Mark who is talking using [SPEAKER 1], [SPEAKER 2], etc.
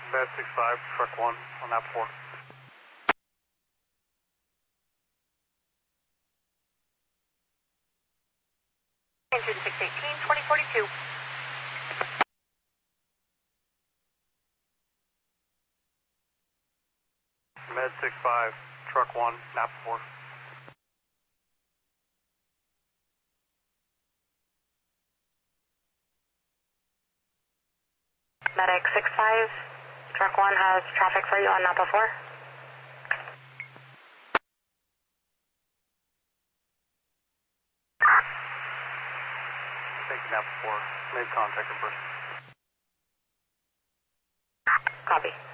[SPEAKER 1] Med 65, truck 1 on that 4.
[SPEAKER 2] Engine 618, 2042.
[SPEAKER 1] Med 65, truck 1, nap 4.
[SPEAKER 2] Medic 65, truck 1 has traffic for you on Napa 4.
[SPEAKER 1] Thank you, nap 4. Made contact in person.
[SPEAKER 2] Copy.